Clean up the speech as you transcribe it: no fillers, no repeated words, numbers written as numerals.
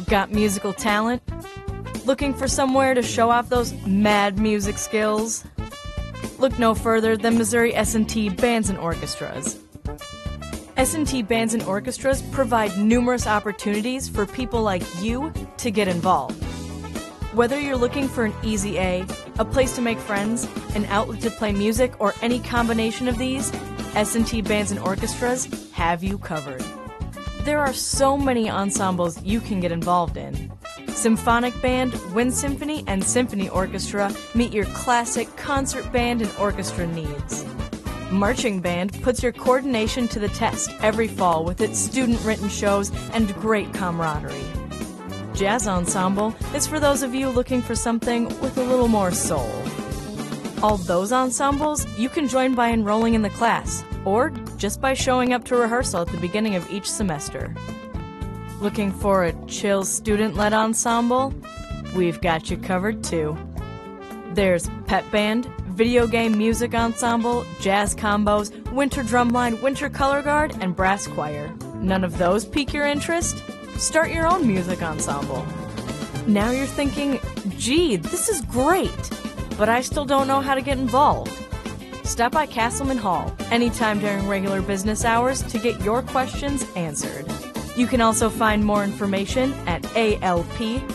Got musical talent? Looking for somewhere to show off those mad music skills? Look no further than Missouri S&T Bands and Orchestras. S&T Bands and Orchestras provide numerous opportunities for people like you to get involved. Whether you're looking for an easy A, a place to make friends, an outlet to play music, or any combination of these, S&T Bands and Orchestras have you covered. There are so many ensembles you can get involved in. Symphonic Band, Wind Symphony, and Symphony Orchestra meet your classic concert band and orchestra needs. Marching Band puts your coordination to the test every fall with its student-written shows and great camaraderie. Jazz Ensemble is for those of you looking for something with a little more soul. All those ensembles you can join by enrolling in the class, or just by showing up to rehearsal at the beginning of each semester. Looking for a chill student-led ensemble? We've got you covered too. There's Pep Band, Video Game Music Ensemble, Jazz Combos, Winter Drumline, Winter Color Guard, and Brass Choir. None of those pique your interest? Start your own music ensemble. Now you're thinking, gee, this is great, but I still don't know how to get involved. Stop by Castleman Hall anytime during regular business hours to get your questions answered. You can also find more information at ALP